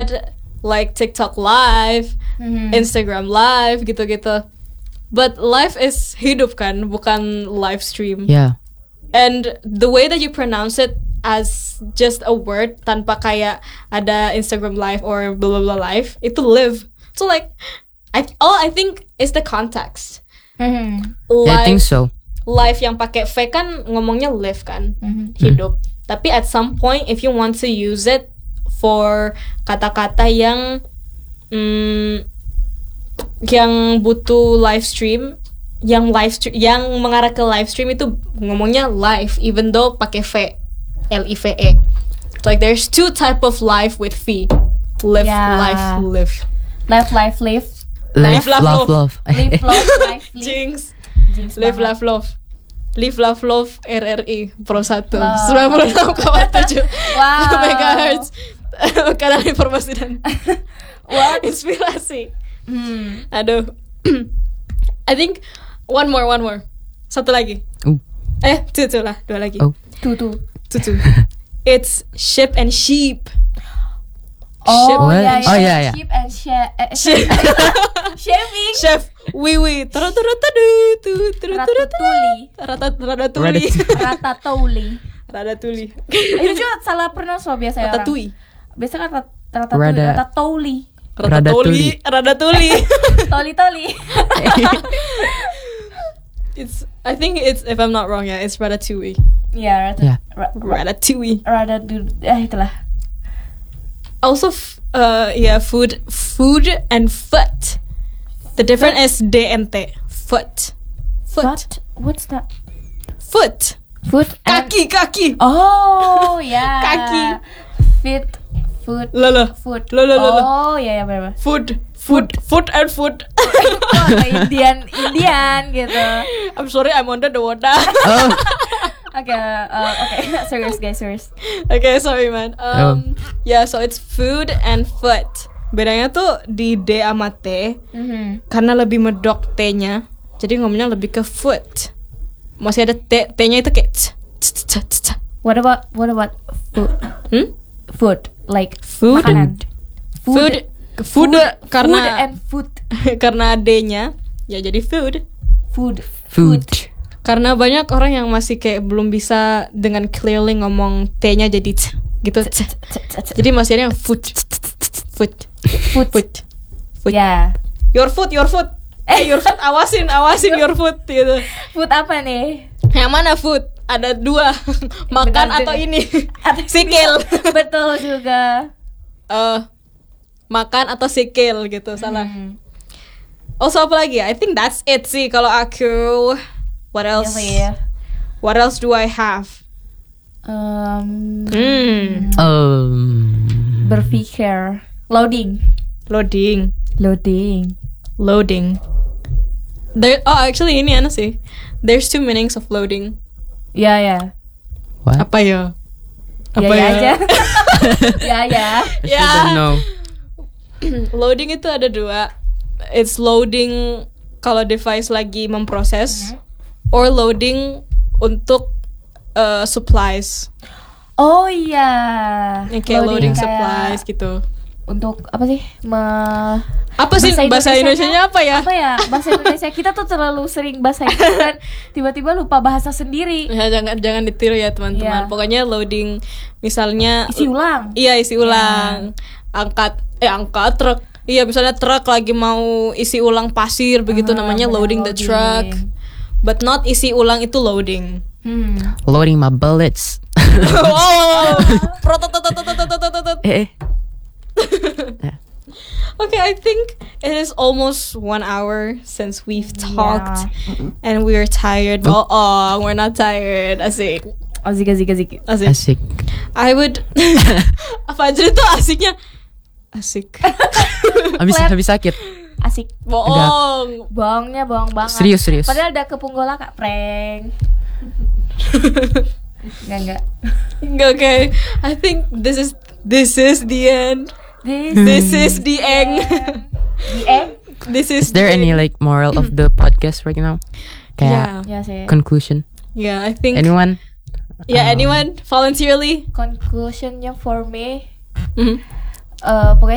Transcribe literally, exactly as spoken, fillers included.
had like TikTok live, mm-hmm. Instagram live gitu-gitu. But live is hidup kan, bukan live stream. Yeah. And the way that you pronounce it as just a word tanpa kayak ada Instagram live or blah blah blah live, itu live. So like I all I think is the context. Mm-hmm. Live, yeah, I think so. Live yang pakai V kan ngomongnya live kan, mm-hmm. hidup. Mm. Tapi at some point if you want to use it for kata-kata yang mm, yang butuh live stream, yang live stream, yang mengarah ke live stream itu ngomongnya live, even though pakai V, L I V E. So like there's two type of live with V, live, yeah. live, live, live, live, live, live, love, love, love, live, love, live, Jinx, Jinx live, love, love. Live, love, love, R R I Pro satu sembilan puluh enam koma tujuh megahertz. Kadang informasi dan what inspirasi. Hmm. Aduh. I think one more, one more. Satu lagi. Oh. Eh, two, two lah, dua lagi. Oh. Two, two. Two, two. It's ship and sheep. Oh, ship. What? yeah, yeah. Oh, yeah, yeah. Sheep and she- uh, Ship. shaving. Chef. Oui, oui. Ratatouille. Ratatouille. Ratatouille. Ratatouille. Itu juga salah pronounce loh biasanya orang. Ratatouille. Biasa kan rat- ratatouille, Rada- ratatouille. Ratatouille. Ratatouille. Toli-toli. It's. I think it's. If I'm not wrong, yeah, it's ratatouille. Iya, rata- Yeah. ra- ra- Ratatouille. ratatouille. Eh, itulah. Also, f- uh, yeah, food, food and foot. The difference is D and T. Foot. Foot. What? What's that? Foot. Foot and... Kaki, kaki. Oh, ya. Kaki. Fit, foot, Lala. foot. Lo, lo, lo, lo. Oh, ya, ya, benar. Food. Food. Foot and foot. Oh, Indian, Indian gitu. I'm sorry, I'm under the water. Oh. Oke, uh, oke, serious guys, serious. Okay, sorry man. Um, yeah, so it's food and foot. Bedanya tuh di D sama T, Mm-hmm. karena lebih medok T-nya, jadi ngomongnya lebih ke foot. Masih ada T, T-nya itu kayak tsk, tsk, tsk, tsk, tsk. What about what about food? Hmm? Food, like Food. makanan. Food, food, karena food and food. karena D-nya, ya jadi food. Food. Food. Karena banyak orang yang masih kayak belum bisa dengan clearly ngomong T-nya jadi tsk, gitu. Tsk. Jadi masih ada yang food, food, Food. food, food. Ya. Your food, your food. Eh, your food, awasin, awasin your food gitu. Food apa nih? Yang mana food? Ada dua, makan Benar, atau benar. ini, Atau sikil. Betul juga. Eh, makan atau sikil gitu, salah. Hmm. Also apa lagi? I think that's it sih kalau aku. What else? Iya, iya. What else do I have? Um, Hmm. Um. Berpikir. Loading. Loading, Loading. loading. There. Oh, actually ini ano sih. There's two meanings of loading. Ya, ya. What? Apa ya? Ya, Apa ya ya? aja. Ya, ya. I Ya. don't know. Loading itu ada dua. It's loading kalau device lagi memproses, or loading untuk uh, supplies. Oh iya. Yang kayak loading, kayak supplies gitu. Untuk apa sih? Me- Apa sih bahasa Indonesianya apa ya? Apa ya? Bahasa Indonesia kita tuh terlalu sering bahasa Inggris kan tiba-tiba lupa bahasa sendiri. Ya, jangan jangan ditiru ya teman-teman. Iya. Pokoknya loading misalnya Isi ulang. Iya, isi ulang. Angkat eh angkat truk. Iya, misalnya truk lagi mau isi ulang pasir begitu, Ah, namanya benar, loading the loading. truck. But not isi ulang itu loading. Hmm. Loading my bullets. Oh. Protototototototototot. Eh. eh. Okay, I think it is almost one hour since we've talked, and we are tired. Oh, oh we're not tired. Asik, Asik asik asik. asik. Asik. I would. Apa aja itu asiknya? Asik. Habis habis sakit. Asik. Bohong. Bohongnya bohong banget. Serius serius. Padahal ada kepunggola Kak prank. Enggak enggak. Okay, I think this is this is the end. This This is the end. the end. This is. Is there the any end. like moral of the podcast right now? Kayak Yeah, Ya sih. conclusion. yeah. I think. Anyone? Yeah, Um, anyone voluntarily. Conclusionnya for me Mhm. eh pokoknya